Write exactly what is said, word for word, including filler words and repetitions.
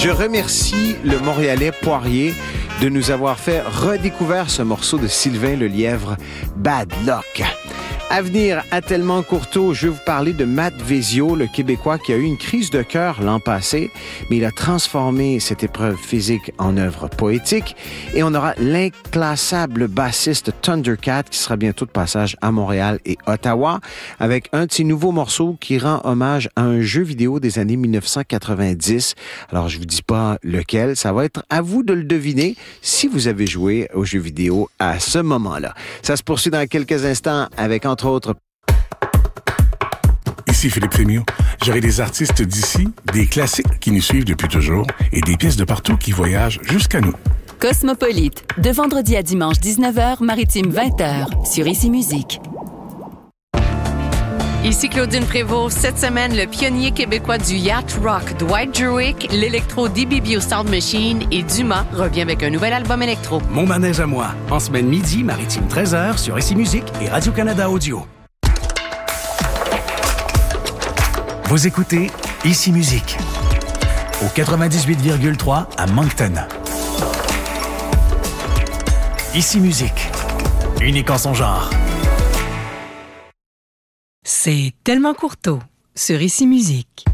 Je remercie le Montréalais Poirier de nous avoir fait redécouvrir ce morceau de Sylvain Lelièvre, Bad Luck. À venir, à Tellement Courteau, je vais vous parler de Matt Vezio, le Québécois qui a eu une crise de cœur l'an passé, mais il a transformé cette épreuve physique en œuvre poétique. Et on aura l'inclassable bassiste Thundercat qui sera bientôt de passage à Montréal et Ottawa avec un de ses nouveaux morceaux qui rend hommage à un jeu vidéo des années dix-neuf cent quatre-vingt-dix. Alors, je vous dis pas lequel, ça va être à vous de le deviner si vous avez joué aux jeux vidéo à ce moment-là. Ça se poursuit dans quelques instants avec entre autres. Ici Philippe Fémiot. J'aurai des artistes d'ici, des classiques qui nous suivent depuis toujours et des pièces de partout qui voyagent jusqu'à nous. Cosmopolite, de vendredi à dimanche dix-neuf heures, maritime vingt heures, sur Ici Musique. Ici Claudine Prévost. Cette semaine, le pionnier québécois du yacht rock, Dwight Druick, l'électro D B B O Sound Machine et Dumas revient avec un nouvel album électro. Mon manège à moi, en semaine midi, maritime treize heures, sur Ici Musique et Radio-Canada Audio. Vous écoutez Ici Musique, au quatre-vingt-dix-huit virgule trois à Moncton. Ici Musique, unique en son genre. C'est Tellement Courteau sur Ici Musique.